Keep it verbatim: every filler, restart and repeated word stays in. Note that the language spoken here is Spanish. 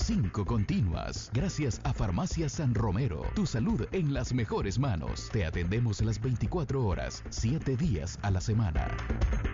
cinco continuas. Gracias a Farmacia San Romero. Tu salud en las mejores manos. Te atendemos las veinticuatro horas, siete días a la semana.